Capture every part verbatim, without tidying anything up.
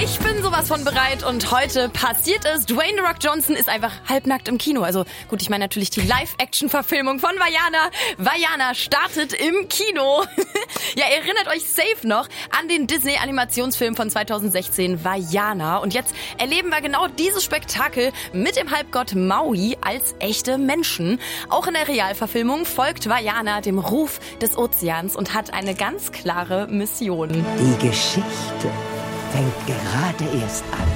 Ich bin sowas von bereit und heute passiert es. Dwayne The Rock Johnson ist einfach halbnackt im Kino. Also gut, ich meine natürlich die Live-Action-Verfilmung von Vaiana. Vaiana startet im Kino. Ja, ihr erinnert euch safe noch an den Disney-Animationsfilm von zweitausendsechzehn, Vaiana. Und jetzt erleben wir genau dieses Spektakel mit dem Halbgott Maui als echte Menschen. Auch in der Realverfilmung folgt Vaiana dem Ruf des Ozeans und hat eine ganz klare Mission. Die Geschichte fängt gerade erst an.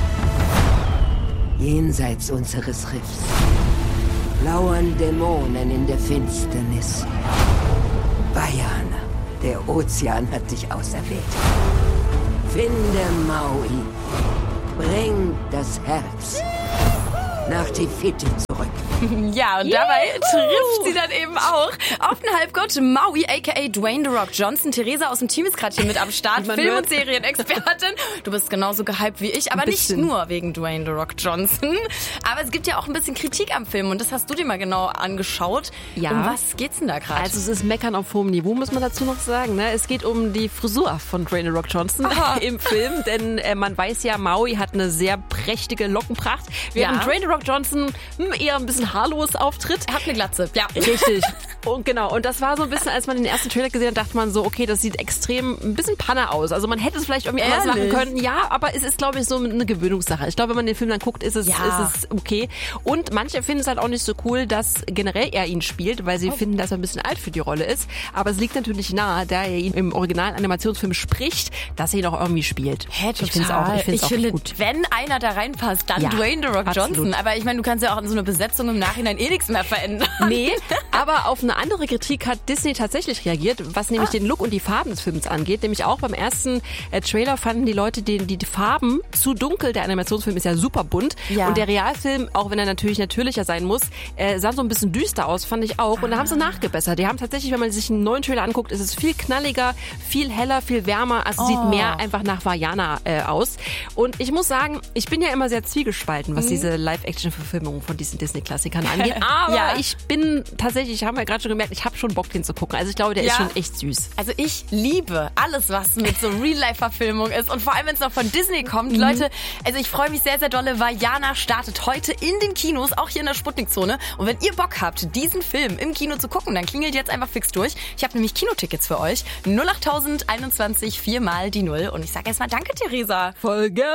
Jenseits unseres Riffs lauern Dämonen in der Finsternis. Vaiana, der Ozean hat dich auserwählt. Finde Maui, bring das Herz nach Tifiti zurück. Ja, und dabei trifft sie dann eben auch auf den Halbgott Maui, aka Dwayne The Rock Johnson. Theresa aus dem Team ist gerade hier mit am Start, Film- und Serienexpertin. Du bist genauso gehypt wie ich, aber nicht nur wegen Dwayne The Rock Johnson. Aber es gibt ja auch ein bisschen Kritik am Film und das hast du dir mal genau angeschaut. Ja. Um was geht's denn da gerade? Also es ist Meckern auf hohem Niveau, muss man dazu noch sagen. Ne? Es geht um die Frisur von Dwayne The Rock Johnson Aha. im Film, denn äh, man weiß ja, Maui hat eine sehr prächtige Lockenpracht, während ja. Dwayne The Rock Johnson hm, eher ein bisschen haarlos auftritt. Er hat eine Glatze, ja. Richtig. Und genau, und das war so ein bisschen, als man den ersten Trailer gesehen hat, dachte man so, okay, das sieht extrem ein bisschen Panne aus. Also man hätte es vielleicht irgendwie anders machen können. Ja, aber es ist, glaube ich, so eine Gewöhnungssache. Ich glaube, wenn man den Film dann guckt, ist es, ja. ist es okay. Und manche finden es halt auch nicht so cool, dass generell er ihn spielt, weil sie oh. finden, dass er ein bisschen alt für die Rolle ist. Aber es liegt natürlich nahe, da er ihn im originalen Animationsfilm spricht, dass er ihn auch irgendwie spielt. Hä, total. Ich finde es auch, ich find's ich auch finde, gut. Wenn einer da reinpasst, dann ja, Dwayne The Rock absolut. Johnson. Aber ich meine, du kannst ja auch an so einer Besetzung im Nachhinein eh nichts mehr verändern. Nee, aber auf eine andere Kritik hat Disney tatsächlich reagiert, was nämlich ah. den Look und die Farben des Films angeht. Nämlich auch beim ersten äh, Trailer fanden die Leute die, die Farben zu dunkel. Der Animationsfilm ist ja super bunt. Ja. Und der Realfilm, auch wenn er natürlich natürlicher sein muss, äh, sah so ein bisschen düster aus, fand ich auch. Und da haben sie nachgebessert. Die haben tatsächlich, wenn man sich einen neuen Trailer anguckt, ist es viel knalliger, viel heller, viel wärmer. Also oh. sieht mehr einfach nach Vaiana äh, aus. Und ich muss sagen, ich bin ja immer sehr zwiegespalten, was mhm. diese Live-Action-Verfilmungen von diesen Disney-Klassikern angeht. Aber ja. ich bin tatsächlich, haben wir gerade schon gemerkt, ich habe schon Bock, den zu gucken. Also ich glaube, der ja. ist schon echt süß. Also ich liebe alles, was mit so Real-Life-Verfilmung ist. Und vor allem, wenn es noch von Disney kommt. Mhm. Leute, also ich freue mich sehr, sehr dolle. Vaiana startet heute in den Kinos, auch hier in der Sputnik-Zone. Und wenn ihr Bock habt, diesen Film im Kino zu gucken, dann klingelt jetzt einfach fix durch. Ich habe nämlich Kinotickets für euch. null acht null null einundzwanzig vier mal die Null. Und ich sage erstmal danke, Theresa. Voll gerne.